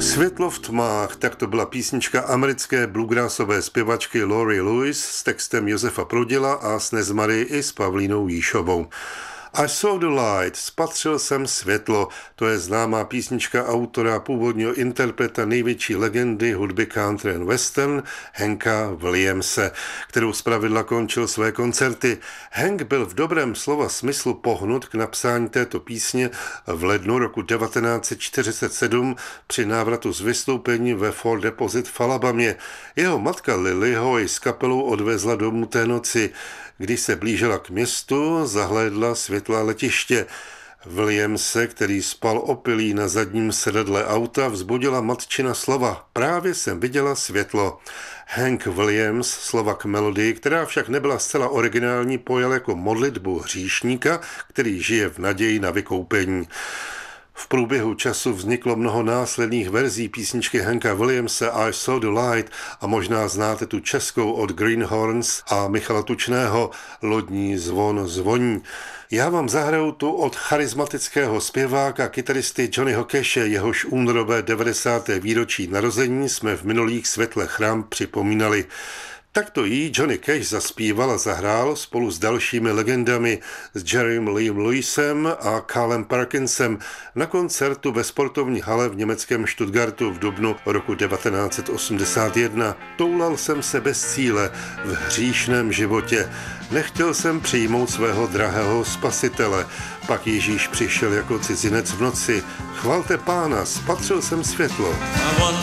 Světlo v tmách, tak to byla písnička americké bluegrassové zpěvačky Laurie Lewis s textem Josefa Prudila a s Nezmary i s Pavlínou Jíšovou. I saw the light, spatřil jsem světlo, to je známá písnička autora, původního interpreta největší legendy hudby country and western Hanka Williamse, kterou zpravidla končil své koncerty. Hank byl v dobrém slova smyslu pohnut k napsání této písně v lednu roku 1947 při návratu z vystoupení ve Fort Deposit v Alabamě. Jeho matka Lily ho i s kapelou odvezla domů té noci. Když se blížila k městu, zahlédla světla letiště. Williamse, který spal opilý na zadním sedadle auta, vzbudila matčina slova. Právě jsem viděla světlo. Hank Williams slova k melodii, která však nebyla zcela originální, pojal jako modlitbu hříšníka, který žije v naději na vykoupení. V průběhu času vzniklo mnoho následných verzí písničky Hanka Williamse I Saw the Light a možná znáte tu českou od Greenhorns a Michala Tučného Lodní zvon zvoní. Já vám zahraju tu od charismatického zpěváka kytaristy Johnnyho Cashe, jehož únorové 90. výročí narození jsme v minulých světlech rám připomínali. Takto jí Johnny Cash zaspíval a zahrál spolu s dalšími legendami, s Jerrym Leem Lewisem a Carlem Perkinsem na koncertu ve sportovní hale v německém Stuttgartu v dubnu roku 1981. Toulal jsem se bez cíle v hříšném životě. Nechtěl jsem přijmout svého drahého spasitele. Pak Ježíš přišel jako cizinec v noci. Chvalte Pána, spatřil jsem světlo.